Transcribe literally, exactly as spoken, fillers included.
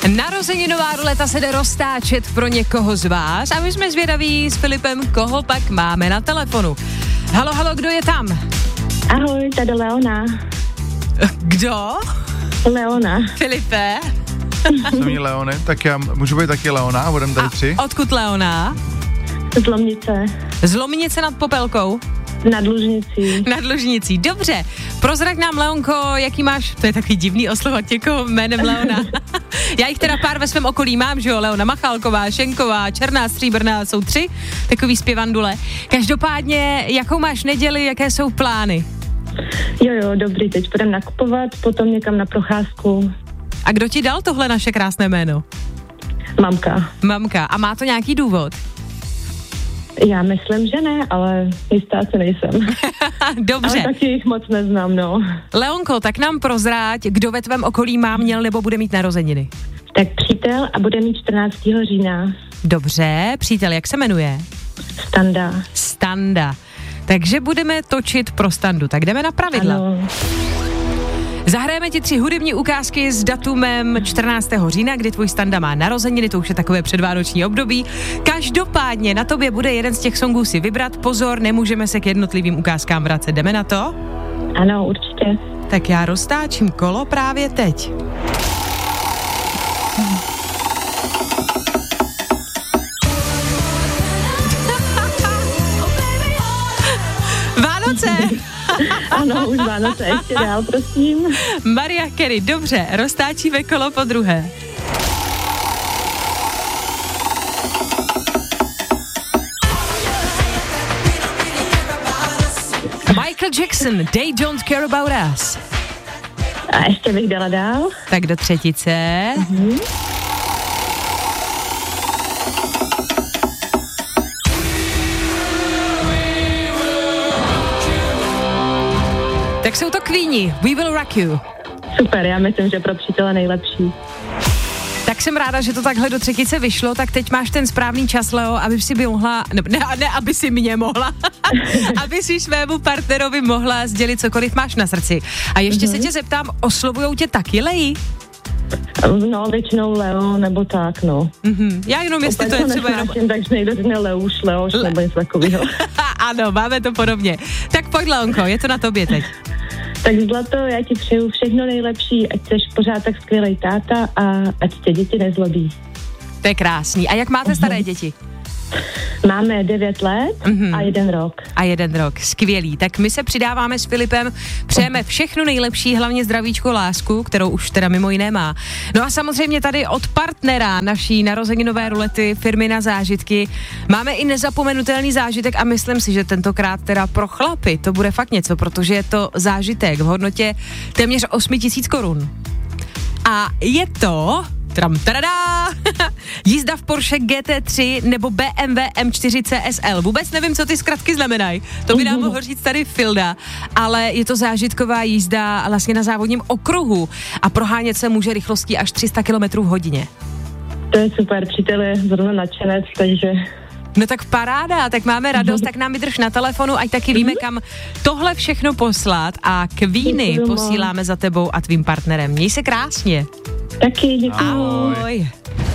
Narozeninová ruleta se jde roztáčet pro někoho z vás a my jsme zvědaví s Filipem, koho pak máme na telefonu. Halo, halo, kdo je tam? Ahoj, tady Leona. Kdo? Leona. Filipe? Jsem jí Leony, tak já můžu být taky Leona a budeme tady tři. A odkud Leona? Z Lomnice. Z Lomnice nad Popelkou? Nad Lužnicí. Nad Lužnicí, dobře. Prozrať nám, Leonko, jaký máš, to je takový divný oslovat někoho jménem Leona. Já jich teda pár ve svém okolí mám, že jo, Leona Machálková, Šenková, Černá, Stříbrná, jsou tři takový zpěvandule. Každopádně, jakou máš neděli, jaké jsou plány? Jo, jo, dobrý, teď půjdem nakupovat, potom někam na procházku. A kdo ti dal tohle naše krásné jméno? Mamka. Mamka. A má to nějaký důvod? Já myslím, že ne, ale jistá se nejsem. Dobře. Ale taky jich moc neznám, no. Leonko, tak nám prozrať, kdo ve tvém okolí má, měl nebo bude mít narozeniny. Tak přítel a bude mít čtrnáctého října. Dobře, přítel, jak se jmenuje? Standa. Standa. Takže budeme točit pro Standu, tak jdeme na pravidla. Ano. Zahrajeme ti tři hudební ukázky s datumem čtrnáctého října, kdy tvůj Standa má narozeniny, to už je takové předvánoční období. Každopádně na tobě bude jeden z těch songů si vybrat. Pozor, nemůžeme se k jednotlivým ukázkám vracet. Jdeme na to? Ano, určitě. Tak já roztáčím kolo právě teď. Vánoce! Ano, už Vánoce, ještě dál, prosím. Mariah Carey, dobře, roztáčíme kolo po druhé. Michael Jackson, They Don't Care About Us. A ještě bych dala dál. Tak do třetice. Mhm. Tak jsou to Queeni, We Will Rock You. Super, já myslím, že pro přítele nejlepší. Tak jsem ráda, že to takhle do třetice vyšlo, tak teď máš ten správný čas, Leo, aby si by mohla, ne, ne, ne aby si mě mohla, aby si svému partnerovi mohla sdělit cokoliv máš na srdci. A ještě mm-hmm. se tě zeptám, oslovujou tě taky Leji? No, většinou Leo, nebo tak, no. Mm-hmm. Já jenom, jestli Opět to je třeba jenom... Opět takže někdo řekne Leuš, Leoš, Le... nebo něco takového. Ano, máme to podobně. Tak pojď, Leonko, je to na tobě teď. Tak Zlato, já ti přeju všechno nejlepší, ať jsi pořád tak skvělej táta a ať tě děti nezlobí. To je krásný. A jak máte staré děti? Máme devět let mm-hmm. a jeden rok. A jeden rok, skvělý. Tak my se přidáváme s Filipem, přejeme všechno nejlepší, hlavně zdravíčko, lásku, kterou už teda mimo jiné má. No a samozřejmě tady od partnera naší narozeninové rulety firmy Na zážitky máme i nezapomenutelný zážitek a myslím si, že tentokrát teda pro chlapy to bude fakt něco, protože je to zážitek v hodnotě téměř osm tisíc korun. A je to... Tram, tadadá, jízda v Porsche G T tři nebo B M W M čtyři C S L. Vůbec nevím, co ty zkratky znamenají. To by nám mohl říct tady Filda, ale je to zážitková jízda vlastně na závodním okruhu a prohánět se může rychlostí až tři sta kilometrů v hodině. To je super, přítel je zrovna nadšenec, takže... No tak paráda, tak máme radost, tak nám vydrž na telefonu, ať taky víme, kam tohle všechno poslat a Queeny posíláme za tebou a tvým partnerem. Měj se krásně. Taky, děkuji. Ahoj.